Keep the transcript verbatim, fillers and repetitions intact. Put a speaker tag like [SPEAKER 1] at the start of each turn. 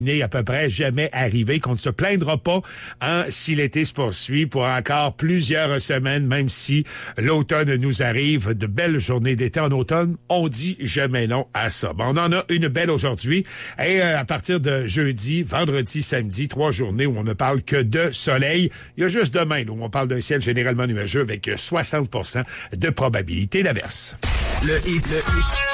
[SPEAKER 1] n'est à peu près jamais arrivé, qu'on ne se plaindra pas hein, si l'été se poursuit pour encore plusieurs semaines, même si l'automne nous arrive, de belles journées d'été en automne, on dit jamais non à ça. Bon, on en a une belle aujourd'hui et euh, à partir de jeudi, vendredi, samedi, trois journées où on ne parle que de soleil. Il y a juste demain où on parle d'un ciel généralement nuageux avec soixante pour cent de probabilité d'averse.
[SPEAKER 2] Le hit, le hit.